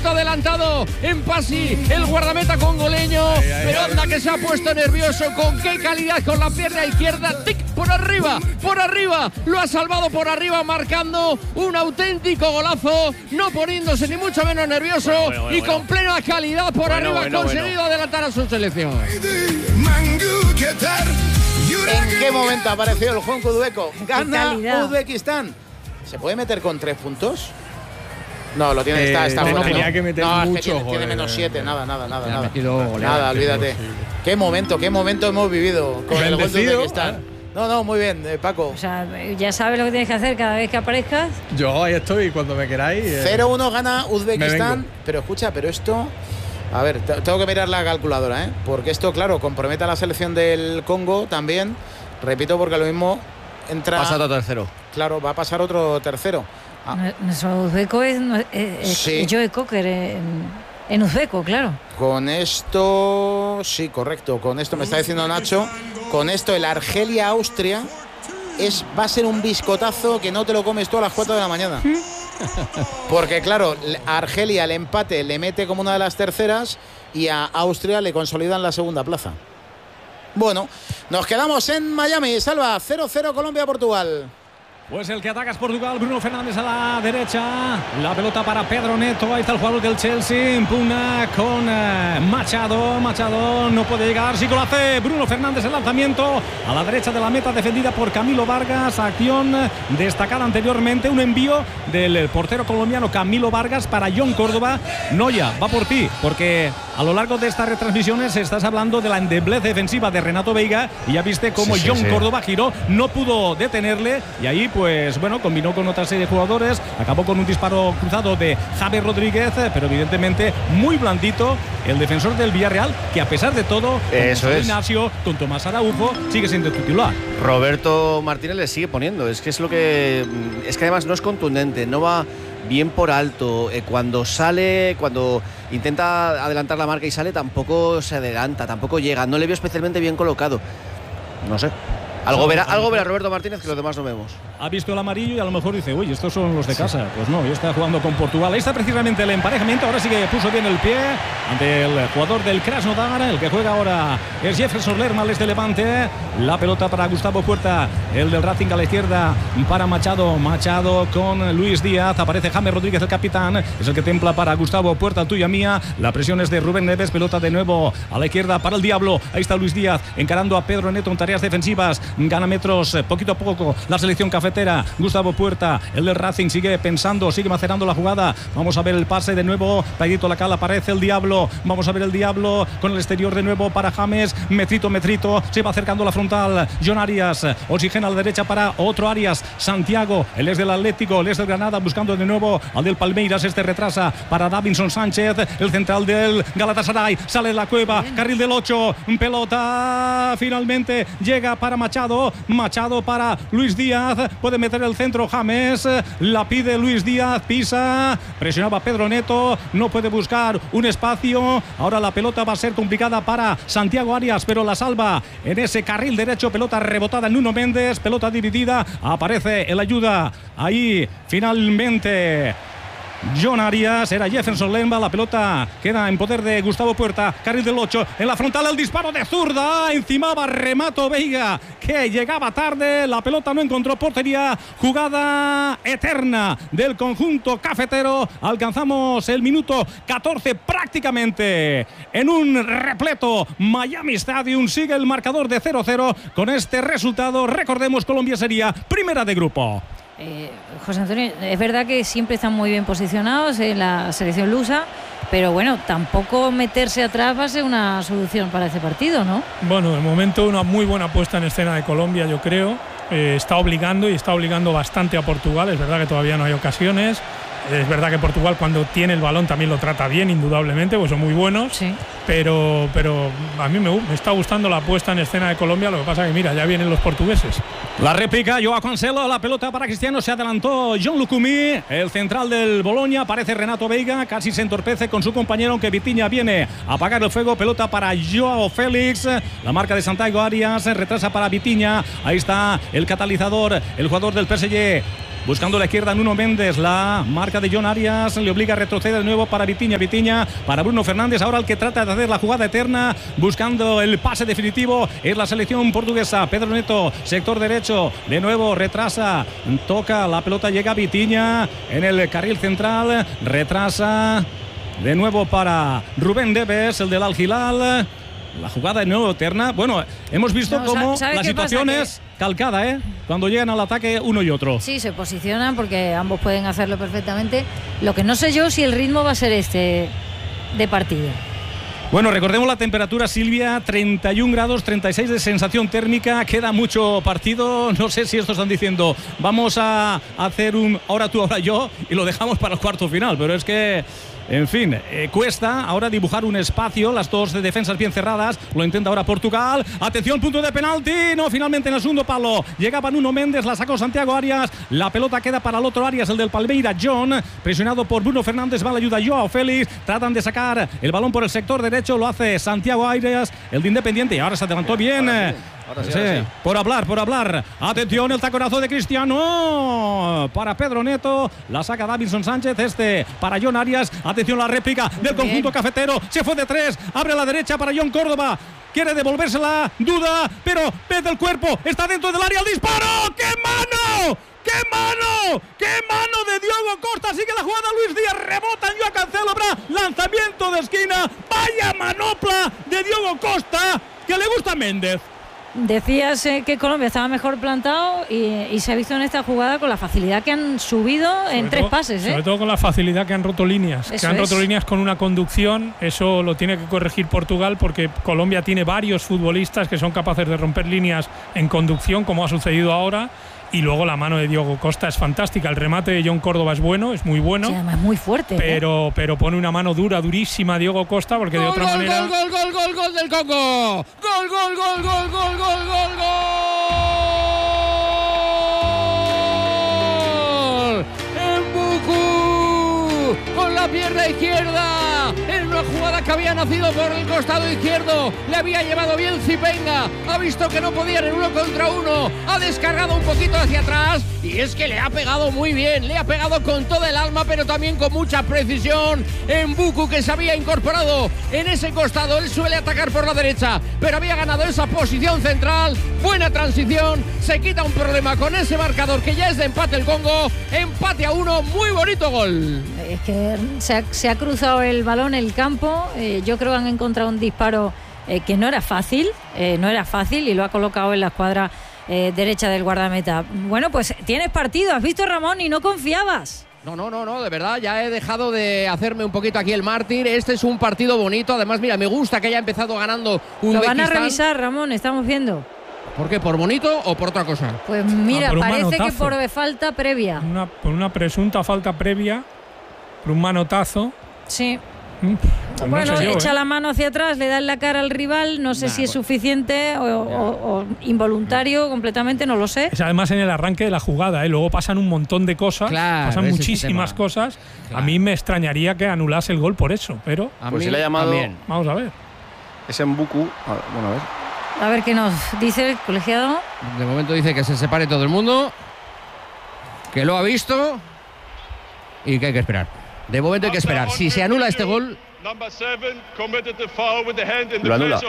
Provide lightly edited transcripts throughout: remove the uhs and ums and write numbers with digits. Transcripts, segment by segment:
poquito adelantado en Pasi, el guardameta congoleño, pero anda que se ha puesto nervioso. Con qué calidad, con la pierna izquierda, tic, por arriba, lo ha salvado por arriba, marcando un auténtico golazo, no poniéndose ni mucho menos nervioso, y con plena calidad por arriba ha conseguido adelantar a su selección. ¿En qué momento ha aparecido el Jonco Udbeco? Gana Uzbekistán. ¿Se puede meter con 3 puntos? No, lo tiene, está fuera. Tenía que meter mucho, tiene menos 7. Nada. Nada, Olvídate. Qué momento hemos vivido con el gol de Uzbekistán. No, muy bien, Paco. O sea, ya sabes lo que tienes que hacer cada vez que aparezcas. Yo ahí estoy, cuando me queráis. 0-1 gana Uzbekistán. Pero escucha, esto... A ver, tengo que mirar la calculadora, porque esto, claro, compromete a la selección del Congo también. Repito, porque lo mismo entra... Pasa otro tercero. Claro, va a pasar otro tercero. Nuestro uzbeco es sí. Joe Cocker en uzbeco, claro. Con esto, sí, correcto. Con esto me está diciendo Nacho. Con esto el Argelia-Austria va a ser un biscotazo que no te lo comes tú a las 4 de la mañana. Porque claro, a Argelia el empate le mete como una de las terceras y a Austria le consolidan la segunda plaza. Bueno, nos quedamos en Miami. Salva, 0-0 Colombia-Portugal. Pues el que ataca es Portugal, Bruno Fernández a la derecha, la pelota para Pedro Neto, ahí está el jugador del Chelsea, impugna con Machado no puede llegar, sí que lo hace Bruno Fernández, el lanzamiento a la derecha de la meta defendida por Camilo Vargas, acción destacada anteriormente, un envío del portero colombiano Camilo Vargas para John Córdoba. Noya, va por ti, porque a lo largo de estas retransmisiones estás hablando de la endeblez defensiva de Renato Veiga y ya viste cómo John Córdoba giró, no pudo detenerle y ahí pues bueno, combinó con otra serie de jugadores, acabó con un disparo cruzado de Javier Rodríguez, pero evidentemente muy blandito el defensor del Villarreal, que a pesar de todo, con Ignacio, con Tomás Araujo, sigue siendo titular. Roberto Martínez le sigue poniendo, es que además no es contundente, no va bien por alto, cuando intenta adelantar la marca y sale tampoco se adelanta, tampoco llega, no le veo especialmente bien colocado, no sé. Algo verá Roberto Martínez que los demás no vemos. Ha visto el amarillo y a lo mejor dice, uy, estos son los de casa. Pues no, ya está jugando con Portugal. Ahí está precisamente el emparejamiento. Ahora sí que puso bien el pie ante el jugador del Krasnodar. El que juega ahora es Jefferson Lerma, este Levante. La pelota para Gustavo Puerta, el del Racing a la izquierda para Machado con Luis Díaz. Aparece James Rodríguez, el capitán. Es el que templa para Gustavo Puerta, tuya mía. La presión es de Rubén Neves. Pelota de nuevo a la izquierda para el Diablo. Ahí está Luis Díaz encarando a Pedro Neto en tareas defensivas. Gana metros poquito a poco la selección cafetera. Gustavo Puerta, el del Racing, sigue pensando, sigue macerando la jugada. Vamos a ver el pase de nuevo. Paguito Lacal, aparece el Diablo. Vamos a ver el Diablo con el exterior de nuevo para James. Metrito. Se va acercando la frontal. John Arias. Oxigena a la derecha para otro Arias. Santiago, él es del Atlético, él es del Granada, buscando de nuevo al del Palmeiras. Este retrasa para Davinson Sánchez, el central del Galatasaray. Sale de la cueva, carril del 8. Pelota finalmente llega para Machado para Luis Díaz, puede meter el centro James, la pide Luis Díaz, pisa, presionaba Pedro Neto, no puede buscar un espacio, ahora la pelota va a ser complicada para Santiago Arias, pero la salva en ese carril derecho, pelota rebotada en Nuno Méndez, pelota dividida, aparece el ayuda, ahí finalmente John Arias, era Jefferson Lemba, la pelota queda en poder de Gustavo Puerta, carril del 8, en la frontal el disparo de zurda, encimaba Renato Veiga, que llegaba tarde, la pelota no encontró portería, jugada eterna del conjunto cafetero, alcanzamos el minuto 14 prácticamente en un repleto Miami Stadium, sigue el marcador de 0-0, con este resultado, recordemos, Colombia sería primera de grupo. José Antonio, es verdad que siempre están muy bien posicionados en la selección lusa, pero bueno, tampoco meterse atrás va a ser una solución para ese partido, ¿no? Bueno, de momento una muy buena puesta en escena de Colombia, yo creo. Está obligando bastante a Portugal. Es verdad que todavía no hay ocasiones. Es verdad que Portugal, cuando tiene el balón, también lo trata bien, indudablemente, pues son muy buenos. Sí. Pero a mí me está gustando la puesta en escena de Colombia. Lo que pasa es que, mira, ya vienen los portugueses. La réplica, Joao Cancelo, la pelota para Cristiano, se adelantó John Lucumí, el central del Boloña, aparece Renato Veiga, casi se entorpece con su compañero, aunque Vitinha viene a apagar el fuego, pelota para Joao Félix, la marca de Santiago Arias, retrasa para Vitinha, ahí está el catalizador, el jugador del PSG, buscando la izquierda Nuno Méndez, la marca de John Arias le obliga a retroceder de nuevo para Vitinha, para Bruno Fernández, ahora el que trata de hacer la jugada eterna, buscando el pase definitivo, es la selección portuguesa. Pedro Neto, sector derecho, de nuevo retrasa, toca la pelota, llega Vitinha en el carril central, retrasa de nuevo para Rubén Neves, el del Al Hilal. La jugada de nuevo eterna. Bueno, hemos visto cómo la situación es calcada, cuando llegan al ataque uno y otro. Sí, se posicionan porque ambos pueden hacerlo perfectamente. Lo que no sé yo si el ritmo va a ser este de partido. Bueno, recordemos la temperatura, Silvia, 31 grados, 36 de sensación térmica, queda mucho partido, no sé si esto están diciendo, vamos a hacer un ahora tú, ahora yo, y lo dejamos para el cuarto final, pero es que, en fin, cuesta ahora dibujar un espacio, las dos defensas bien cerradas, lo intenta ahora Portugal, atención, punto de penalti, no, finalmente en el segundo palo, llegaba Nuno Méndez, la sacó Santiago Arias, la pelota queda para el otro Arias, el del Palmeira, John, presionado por Bruno Fernández, va la ayuda Joao Félix, tratan de sacar el balón por el sector derecho, lo hace Santiago Arias, el de Independiente, y ahora se adelantó bien. Ahora sí. Por hablar. Atención, el taconazo de Cristiano para Pedro Neto. La saca Davinson Sánchez, para John Arias. Atención, la réplica del conjunto cafetero. Se fue de 3, abre a la derecha para John Córdoba. Quiere devolvérsela, duda, pero mete el cuerpo. Está dentro del área, el disparo. ¡Qué mano! ¡Qué mano! ¡Qué mano de Diogo Costa! Sigue la jugada Luis Díaz, rebota en Joao Cancelo, lanzamiento de esquina. Vaya manopla de Diogo Costa, que le gusta a Méndez. Decías que Colombia estaba mejor plantado y se ha visto en esta jugada con la facilidad que han subido en 3 pases. Sobre todo con la facilidad que han roto líneas. Eso que han roto líneas con una conducción. Eso lo tiene que corregir Portugal porque Colombia tiene varios futbolistas que son capaces de romper líneas en conducción, como ha sucedido ahora. Y luego la mano de Diogo Costa es fantástica. El remate de John Córdoba es bueno, es muy bueno. Sí, además es muy fuerte. Pero pone una mano durísima a Diogo Costa porque de otra manera. ¡Gol del Congo! ¡Gol! Mbuku con la pierna izquierda. En una jugada que había nacido por el costado izquierdo. Le había llevado bien Zipenga. Ha visto que no podían en 1 contra 1. Ha descargado un poquito hacia atrás. Y es que le ha pegado muy bien. Le ha pegado con toda el alma, pero también con mucha precisión. Mbuku, que se había incorporado en ese costado. Él suele atacar por la derecha, pero había ganado esa posición central. Buena transición. Se quita un problema con ese marcador que ya es de empate el Congo. Empate a 1. Muy bonito gol. Es que se ha cruzado el balón en el campo. Yo creo que han encontrado un disparo que no era fácil y lo ha colocado en la escuadra derecha del guardameta. Bueno, pues tienes partido, has visto, Ramón, y no confiabas. No, de verdad, ya he dejado de hacerme un poquito aquí el mártir. Este es un partido bonito, además, mira, me gusta que haya empezado ganando Uzbekistán. Lo van a revisar, Ramón, estamos viendo. ¿Por qué? ¿Por bonito o por otra cosa? Pues mira, por parece manotazo. que por falta previa. Por una presunta falta previa, por un manotazo. Sí. Pues bueno, no sé yo, echa la mano hacia atrás, le da en la cara al rival, no sé si es suficiente o involuntario completamente, no lo sé. Es además en el arranque de la jugada, luego pasan un montón de cosas, pasan muchísimas cosas. Claro. A mí me extrañaría que anulase el gol por eso, pero pues si le ha llamado también. Vamos a ver. Es Mbuku, bueno, a ver. A ver qué nos dice el colegiado. De momento dice que se separe todo el mundo, que lo ha visto y que hay que esperar. De momento hay que esperar. Si se anula este gol, lo anula.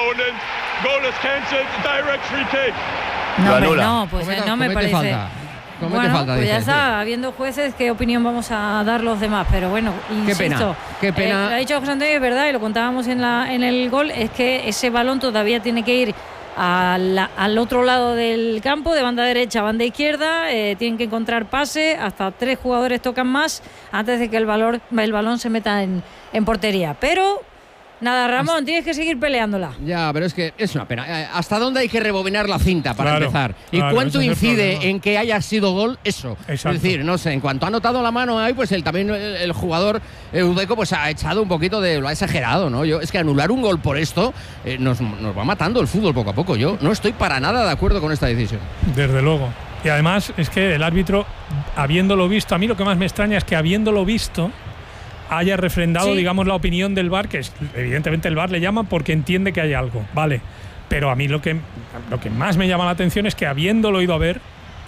No, pues no me parece. Falta. Bueno, falta, pues ya dice, está, habiendo jueces, ¿qué opinión vamos a dar los demás? Pero bueno, insisto, qué pena. Lo ha dicho José Antonio, es verdad, y lo contábamos en el gol, es que ese balón todavía tiene que ir al otro lado del campo, de banda derecha, banda izquierda, tienen que encontrar pase, hasta 3 jugadores tocan más antes de que el balón se meta en portería. Pero nada, Ramón, tienes que seguir peleándola. Ya, pero es que es una pena. ¿Hasta dónde hay que rebobinar la cinta para empezar? ¿Y claro, cuánto incide en que haya sido gol eso? Exacto. Es decir, no sé, en cuanto ha notado la mano ahí, pues también el jugador Udeco pues ha echado un poquito lo ha exagerado, ¿no? Es que anular un gol por esto nos va matando el fútbol poco a poco. Yo no estoy para nada de acuerdo con esta decisión. Desde luego. Y además es que el árbitro, habiéndolo visto, a mí lo que más me extraña es que habiéndolo visto haya refrendado, digamos, la opinión del VAR, que es, evidentemente el VAR le llama porque entiende que hay algo, vale. Pero a mí lo que más me llama la atención es que habiéndolo ido a ver,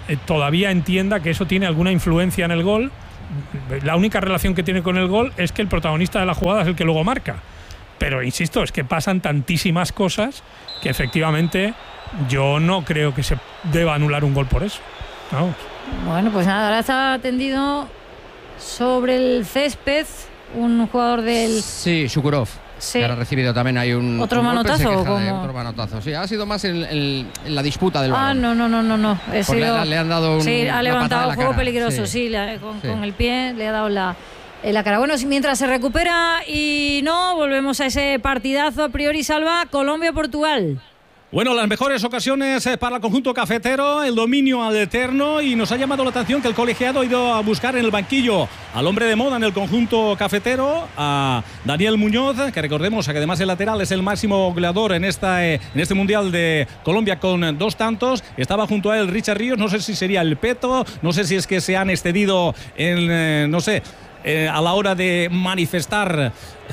todavía entienda que eso tiene alguna influencia en el gol. La única relación que tiene con el gol es que el protagonista de la jugada es el que luego marca. Pero insisto, es que pasan tantísimas cosas que efectivamente yo no creo que se deba anular un gol por eso. Vamos. Bueno, pues nada, ahora está tendido sobre el césped un jugador del... Sí, Shukurov. Sí. Que ha recibido también hay un... ¿Otro manotazo? Otro manotazo, sí. Ha sido más en la disputa del balón. No. Le han dado sí, ha levantado un juego cara. peligroso, sí, con el pie le ha dado en la cara. Bueno, mientras se recupera y no, volvemos a ese partidazo a priori, Salva, Colombia-Portugal. Bueno, las mejores ocasiones para el conjunto cafetero, el dominio al eterno, y nos ha llamado la atención que el colegiado ha ido a buscar en el banquillo al hombre de moda en el conjunto cafetero, a Daniel Muñoz, que recordemos que además el lateral es el máximo goleador en este Mundial de Colombia con 2 tantos. Estaba junto a él Richard Ríos, no sé si sería el Peto, no sé si es que se han excedido en, a la hora de manifestar,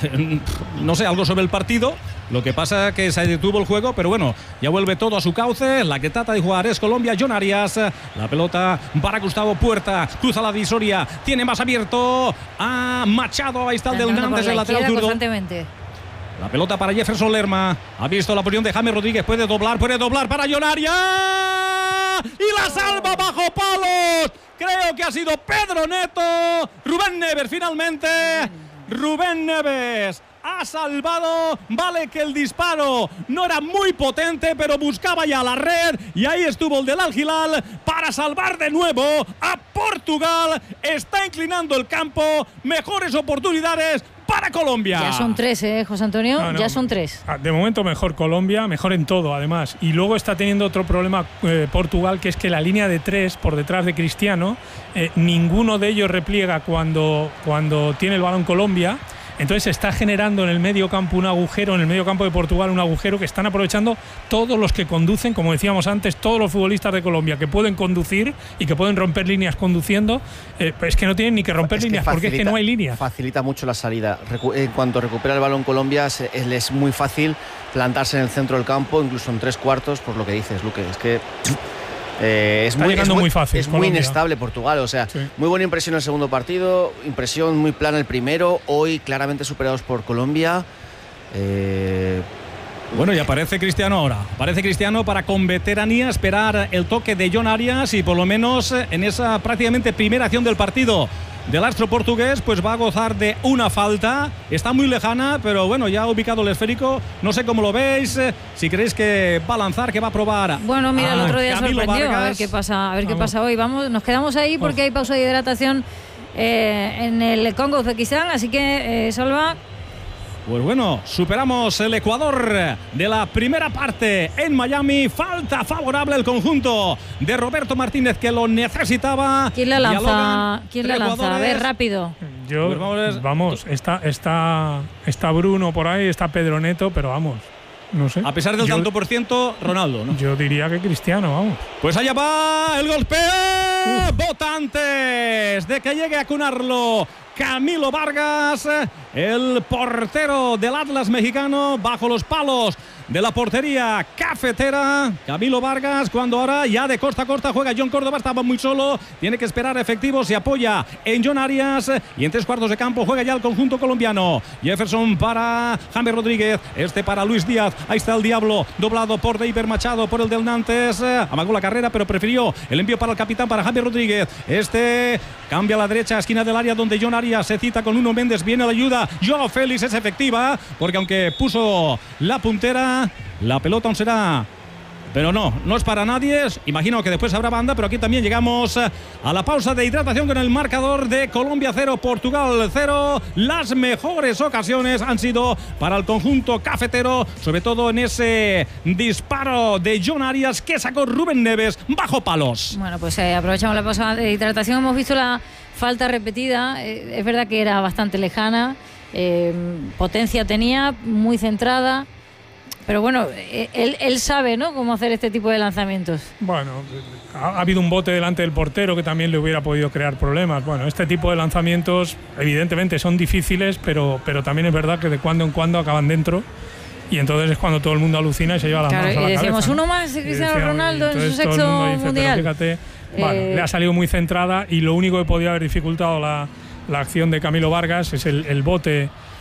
algo sobre el partido. Lo que pasa es que se detuvo el juego, pero bueno, ya vuelve todo a su cauce. La que trata de jugar es Colombia. John Arias, la pelota para Gustavo Puerta, cruza la divisoria, tiene más abierto a Machado, ahí está el del Nantes, el lateral zurdo. La pelota para Jefferson Lerma, ha visto la posición de James Rodríguez, puede doblar para John Arias y la salva bajo palos. Creo que ha sido Pedro Neto. Rubén Neves finalmente. Rubén Neves ha salvado. Vale que el disparo no era muy potente, pero buscaba ya la red y ahí estuvo el del Al Hilal para salvar de nuevo a Portugal. Está inclinando el campo. Mejores oportunidades para Colombia. Ya son 3, José Antonio. Ya son 3. De momento mejor Colombia, mejor en todo además. Y luego está teniendo otro problema Portugal, que es que la línea de 3 por detrás de Cristiano, ninguno de ellos repliega cuando tiene el balón Colombia. Entonces se está generando en el medio campo un agujero, en el medio campo de Portugal un agujero que están aprovechando todos los que conducen, como decíamos antes, todos los futbolistas de Colombia que pueden conducir y que pueden romper líneas conduciendo. Es que no tienen ni que romper líneas, porque es que no hay líneas. Facilita mucho la salida. En cuanto recupera el balón Colombia, es muy fácil plantarse en el centro del campo, incluso en 3/4, por lo que dices, Luque. Es que... es muy fácil. Es muy inestable Portugal, o sea, sí. Muy buena impresión el segundo partido, impresión muy plana el primero, hoy claramente superados por Colombia. Bueno, y aparece Cristiano ahora. Aparece Cristiano para con veteranía esperar el toque de John Arias y por lo menos en esa prácticamente primera acción del partido del astro portugués, pues va a gozar de una falta. Está muy lejana, pero bueno, ya ha ubicado el esférico. No sé cómo lo veis, si creéis que va a lanzar, que va a probar. Bueno, mira, el otro día Camilo sorprendió. Vargas. A ver qué pasa hoy. Nos quedamos ahí porque hay pausa de hidratación en el Congo Uzbekistán, así que Salva. Pues bueno, superamos el Ecuador de la primera parte en Miami. Falta favorable el conjunto de Roberto Martínez, que lo necesitaba. ¿Quién la lanza? A ver, rápido. Vamos, está Bruno por ahí, está Pedro Neto, pero vamos, no sé. A pesar del tanto por ciento, Ronaldo, ¿no? Yo diría que Cristiano, vamos. Pues allá va el golpeo. Votantes de que llegue a cunarlo Camilo Vargas, el portero del Atlas mexicano, bajo los palos de la portería cafetera. Camilo Vargas, cuando ahora ya de costa a costa juega John Córdoba, estaba muy solo, tiene que esperar efectivo, se apoya en John Arias y en 3/4 de campo juega ya el conjunto colombiano. Jefferson para James Rodríguez, para Luis Díaz, ahí está el Diablo, doblado por Deiber Machado, por el del Nantes, amagó la carrera pero prefirió el envío para el capitán, para James Rodríguez. Cambia a la derecha, esquina del área donde John Arias se cita con Nuno Méndez, viene la ayuda, Joao Félix es efectiva, porque aunque puso la puntera, la pelota aún será, pero no es para nadie. Imagino que después habrá banda, pero aquí también llegamos a la pausa de hidratación con el marcador de Colombia 0, Portugal 0. Las mejores ocasiones han sido para el conjunto cafetero, sobre todo en ese disparo de John Arias que sacó Rubén Neves bajo palos. Bueno, pues aprovechamos la pausa de hidratación. Hemos visto la falta repetida. Es verdad que era bastante lejana, potencia tenía, muy centrada. Pero bueno, él sabe, ¿no?, cómo hacer este tipo de lanzamientos. Bueno, ha habido un bote delante del portero que también le hubiera podido crear problemas. Bueno, este tipo de lanzamientos evidentemente son difíciles, pero también es verdad que de cuando en cuando acaban dentro. Y entonces es cuando todo el mundo alucina y se lleva las manos a la cabeza. Y decimos, ¿no? uno más de Cristiano Ronaldo en su sexto mundial. Fíjate, Bueno, le ha salido muy centrada y lo único que podía haber dificultado la acción de Camilo Vargas es el bote